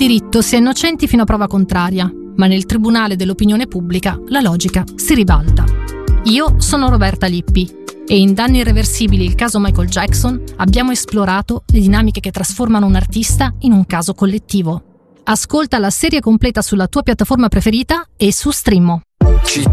diritto si è innocenti fino a prova contraria, ma nel tribunale dell'opinione pubblica la logica si ribalta. Io sono Roberta Lippi e in Danni irreversibili, il caso Michael Jackson, abbiamo esplorato le dinamiche che trasformano un artista in un caso collettivo. Ascolta la serie completa sulla tua piattaforma preferita e su Streammo.